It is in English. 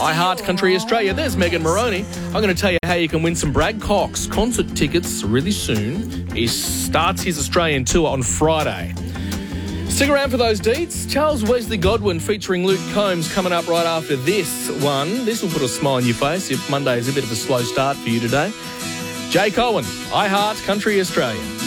I Heart Country Australia. There's Megan Moroney. I'm going to tell you how you can win some Brad Cox concert tickets really soon. He starts his Australian tour on Friday. Stick around for those deets. Charles Wesley Godwin featuring Luke Combs coming up right after this one. This will put a smile on your face if Monday is a bit of a slow start for you today. Jake Owen, I Heart Country Australia.